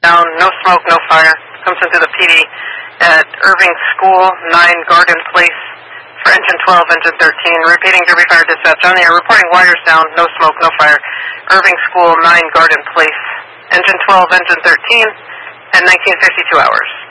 down, no smoke, no fire. Comes into the PD at Irving School, 9 Garden Place for engine 12, engine 13. Repeating Derby Fire Dispatch on the air, reporting wires down, no smoke, no fire. Irving School, 9 Garden Place, engine 12, engine 13, at 1952 hours.